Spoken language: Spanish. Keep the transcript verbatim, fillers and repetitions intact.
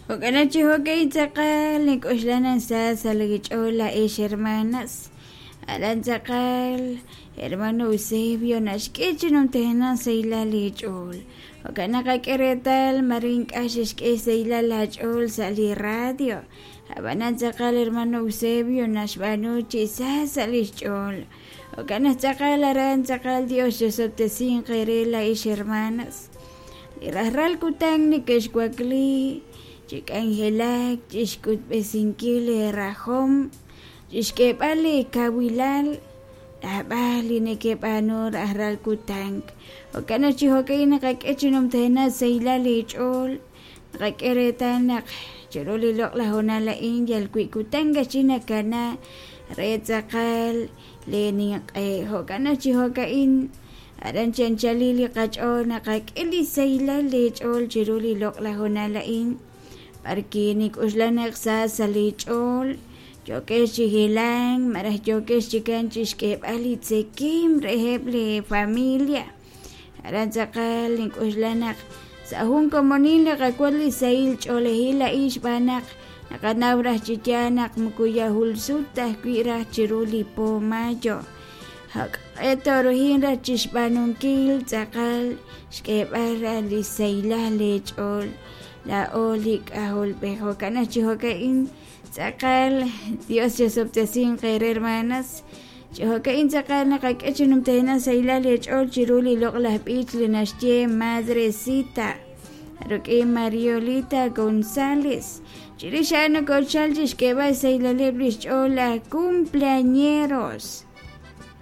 Okanachi hokay tsakal nikuxlanan sasa lagichola ish hermanas. Alan tsakal hermano Eusebio nashkichinum tenan seila lichol. Okanaka keretal marin kashish que seila lachol sali radio. Abanan tsakal hermano Eusebio nashbanuchi sasa lichol. Okana tsakal aran tsakal Dios yosoptesin kerela ish hermanas. Irahral kutang ni keshkwakli. Chik Angelak, chishkut besinkile rajom, chishkepali kawilal, abali nekepanur ahral kutang. Okana chihokay nakakechinum tena seila lichol, nakakeretanak, chiruli lok la honala indyal kuikutanga chinakana, retzakal, lening eh, hokana chihokain, aran chanchalili kachol, nakakeli seila lichol, chiruli lok la honala in. Parkinik uslanak sa salichol, jokes chihilang, marah jokes chikan chishkep alit sekim reheble familia. Aran sakal nik uslanak sa hung komunila kakwali sail cholehila ishbanak, nakanabrah chichanak mukuya hulsutah kwirah chiruli po mayo. Hak eto rohinra chishbanunkil sakal, shkep ara li saila lechol. La olik ahol bejo kana chihokain sakal Dios yosoptesin kay hermanas chihokain sakal nakakechinum tena seila lechol chiruli loklah bich linashye madrecita roque Mariolita González chirishano colchalchish que va seila lebrish hola cumpleañeros.